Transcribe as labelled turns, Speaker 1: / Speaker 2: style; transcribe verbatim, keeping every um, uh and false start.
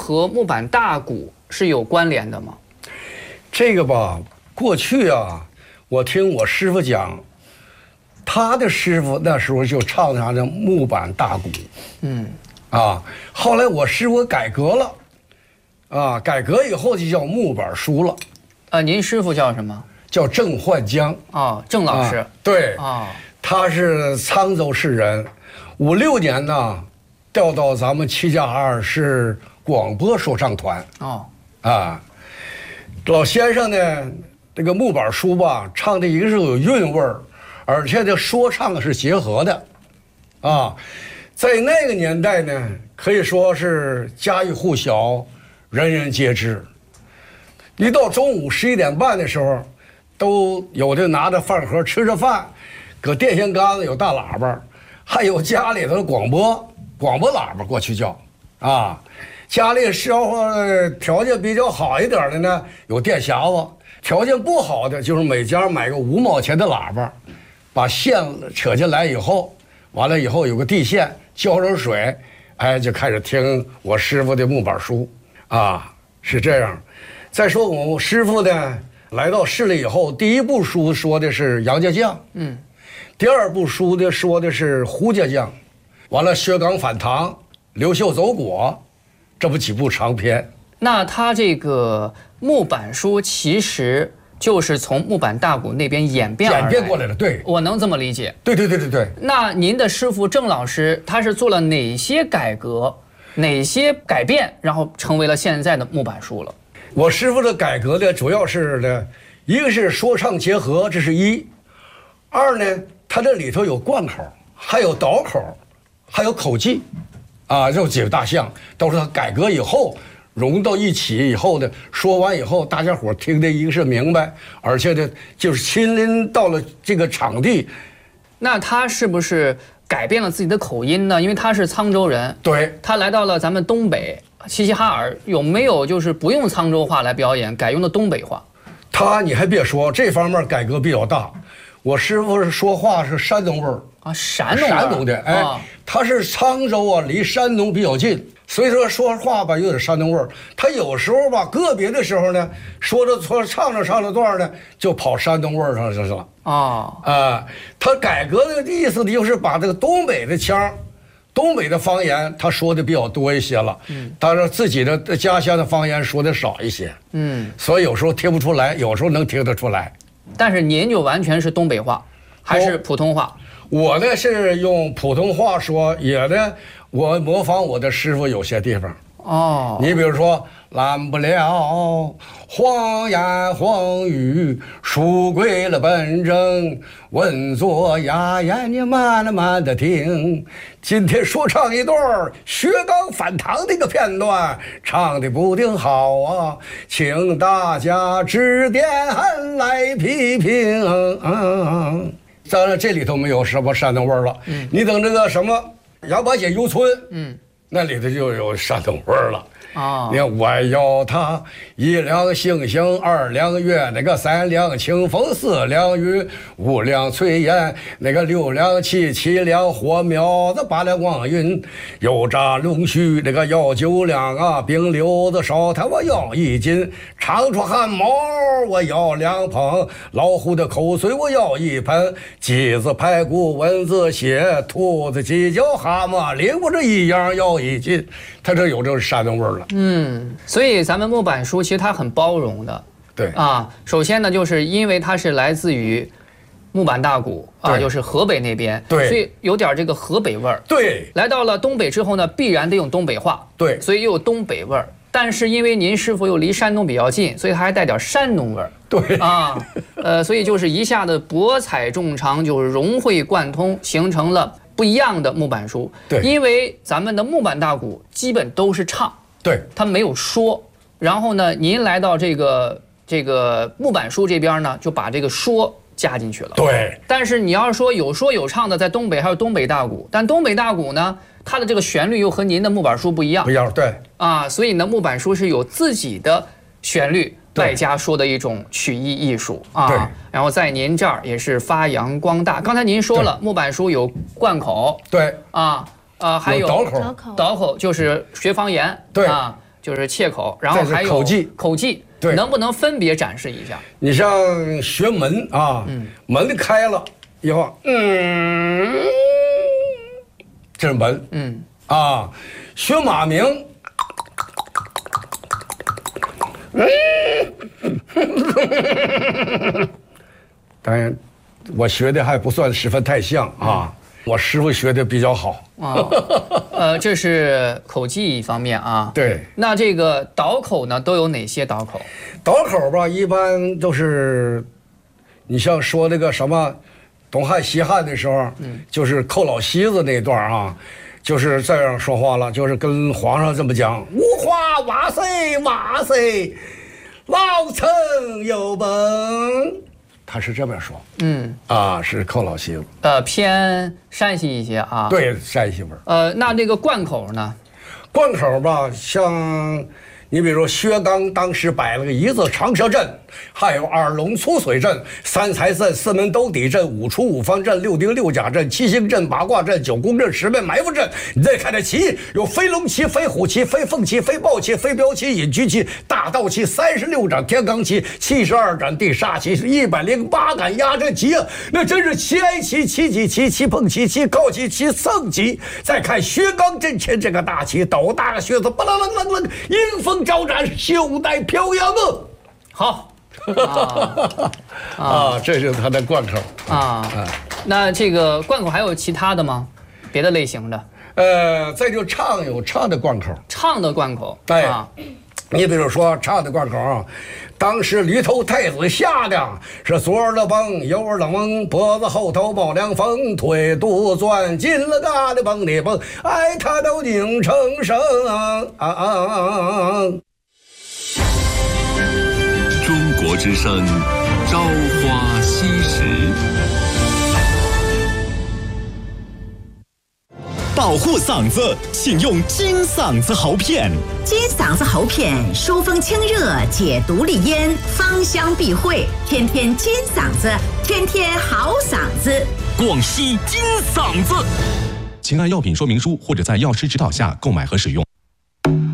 Speaker 1: 和木板大鼓是有关联的吗？
Speaker 2: 这个吧，过去啊，我听我师傅讲，他的师傅那时候就唱上的木板大鼓，嗯，啊，后来我师傅改革了，啊，改革以后就叫木板书了。
Speaker 1: 呃，您师傅叫什么？
Speaker 2: 叫郑焕江。
Speaker 1: 哦，郑老师。
Speaker 2: 啊、对。啊、
Speaker 1: 哦，
Speaker 2: 他是沧州市人，五六年呢，调到咱们七加二市广播说唱团。哦。啊，老先生呢，这个木板书吧，唱的一个是有韵味儿，而且这说唱是结合的，啊，在那个年代呢，可以说是家喻户晓，人人皆知。一到中午十一点半的时候，都有的拿着饭盒吃着饭，搁电线杆子有大喇叭，还有家里头的广播广播喇叭过去叫啊。家里生活条件比较好一点的呢，有电匣子；条件不好的，就是每家买个五毛钱的喇叭，把线扯进来以后，完了以后有个地线，浇上水，哎，就开始听我师傅的木板书啊，是这样。再说我师傅呢，来到市里以后，第一部书说的是杨家将，嗯，第二部书的说的是胡家将，完了薛刚反唐、刘秀走果，这不几部长篇。
Speaker 1: 那他这个木板书其实就是从木板大鼓那边演变而来
Speaker 2: 演变过来的，对，
Speaker 1: 我能这么理解。
Speaker 2: 对对对对对。
Speaker 1: 那您的师傅郑老师，他是做了哪些改革、哪些改变，然后成为了现在的木板书了？
Speaker 2: 我师傅的改革呢，主要是呢，一个是说唱结合，这是一；二呢，它这里头有贯口，还有倒口，还有口技，啊，这几个大项都是他改革以后融到一起以后的。说完以后，大家伙听的一个是明白，而且呢，就是亲临到了这个场地。
Speaker 1: 那他是不是改变了自己的口音呢？因为他是沧州人，
Speaker 2: 对，
Speaker 1: 他来到了咱们东北。齐齐哈尔有没有就是不用沧州话来表演，改用的东北话？
Speaker 2: 他你还别说，这方面改革比较大。我师傅是说话是山东味儿
Speaker 1: 啊，山东
Speaker 2: 山东的，哎，啊、他是沧州啊，离山东比较近，所以说说话吧有点山东味儿。他有时候吧，个别的时候呢，说着说唱着唱着段呢，就跑山东味儿上去了。啊啊，他改革的意思就是把这个东北的腔。东北的方言他说的比较多一些了，嗯，当然自己的家乡的方言说的少一些，嗯，所以有时候听不出来，有时候能听得出来。
Speaker 1: 但是您就完全是东北话，还是普通话？
Speaker 2: 我呢是用普通话说，也呢我模仿我的师傅有些地方。哦，你比如说拦不了黄言黄语，书归了本正，稳坐哑言，你慢了慢的听。今天说唱一段薛刚反唐的一个片段，唱的不定好啊，请大家指点来批评。嗯，当然这里头没有什么山东味儿了，嗯，你等这个什么杨八姐游村，嗯，那里头就有山东味儿了。啊！你看，我要他一两星星，二两月，那个三两清风，四两雨，五两炊烟，那个六两气，七两火苗子，八两望云，油炸龙须，那个要九两啊，冰溜子烧炭我要一斤，长出汗毛我要两捧，老虎的口水我要一盆，鸡子排骨蚊子血，兔子鸡脚蛤蟆灵我这一样要一斤。他这有这个山东味儿了。
Speaker 1: 嗯，所以咱们木板书其实它很包容的。
Speaker 2: 对
Speaker 1: 啊，首先呢，就是因为它是来自于木板大鼓啊，就是河北那边，
Speaker 2: 对，
Speaker 1: 所以有点这个河北味儿。
Speaker 2: 对，
Speaker 1: 来到了东北之后呢，必然得用东北话。
Speaker 2: 对，
Speaker 1: 所以又有东北味儿。但是因为您师傅又离山东比较近，所以他还带点山东味儿。
Speaker 2: 对
Speaker 1: 啊，呃，所以就是一下子博采众长，就是融会贯通，形成了不一样的木板书。
Speaker 2: 对，
Speaker 1: 因为咱们的木板大鼓基本都是唱，
Speaker 2: 对，
Speaker 1: 它没有说。然后呢，您来到这个这个木板书这边呢，就把这个说加进去了。
Speaker 2: 对，
Speaker 1: 但是你要是说有说有唱的，在东北还有东北大鼓，但东北大鼓呢，它的这个旋律又和您的木板书不一样。
Speaker 2: 不一样，对
Speaker 1: 啊，所以呢，木板书是有自己的旋律，外加说的一种曲艺艺术啊。
Speaker 2: 对，
Speaker 1: 然后在您这儿也是发扬光大。刚才您说了，木板书有贯口，
Speaker 2: 对
Speaker 1: 啊啊，还有
Speaker 2: 倒口，
Speaker 1: 倒口就是学方言，
Speaker 2: 对
Speaker 1: 啊。 就是切口，然后还有
Speaker 2: 口技，
Speaker 1: 口技，
Speaker 2: 对，
Speaker 1: 能不能分别展示一下？
Speaker 2: 你像学门啊，嗯、门开了以后，嗯，这是门，嗯，啊，学马鸣，当然，我学的还不算十分太像啊。我师傅学的比较好
Speaker 1: 啊，呃，这是口技方面啊。
Speaker 2: 对，
Speaker 1: 那这个倒口呢，都有哪些倒口？
Speaker 2: 倒口吧，一般都是，你像说那个什么，东汉西汉的时候，嗯，就是寇老西子那段啊，就是这样说话了，就是跟皇上这么讲：无花瓦塞瓦塞，老臣有本。他是这么说，嗯，啊，是寇老西子，
Speaker 1: 呃，偏山西一些啊，
Speaker 2: 对，山西味儿。
Speaker 1: 呃，那这个贯口呢？
Speaker 2: 贯口吧，像你比如薛刚当时摆了个一字长蛇阵，还有二龙出水阵、三才阵、四门兜底阵、五出五方阵、六丁六甲阵、七星阵、八卦阵、九宫阵、十面埋伏阵。你再看这旗，有飞龙旗、飞虎旗、飞凤旗、飞豹旗、飞镖旗、隐居旗、大道旗、三十六掌天罡旗、七十二斩地煞旗，是一百零八杆压阵旗啊！那真是七哀旗、七戟旗、七碰旗、七靠旗、七蹭旗。再看薛刚阵前这个大旗，斗大个靴子，巴啦啦啦啦，迎风招展，袖带飘扬啊！
Speaker 1: 好。
Speaker 2: 啊, 啊，这就是他的贯口
Speaker 1: 啊。啊那这个贯口还有其他的吗？别的类型的？
Speaker 2: 呃，再就唱有唱的贯口，
Speaker 1: 唱的贯口。
Speaker 2: 对，啊、你比如说唱的贯口啊，当时驴头太子下的是左耳的崩，右耳的蒙，脖子后头冒凉风，腿肚钻进了嘎的崩里崩，哎，他都拧成声啊啊啊啊！
Speaker 3: 中国之声，朝花夕拾。
Speaker 4: 保护嗓子，请用金嗓子喉片。
Speaker 5: 金嗓子喉片疏风清热，解毒利咽，芳香避秽，天天金嗓子，天天好嗓子。
Speaker 4: 广西金嗓子。请按药品说明书或者在药师指导下购买和使用。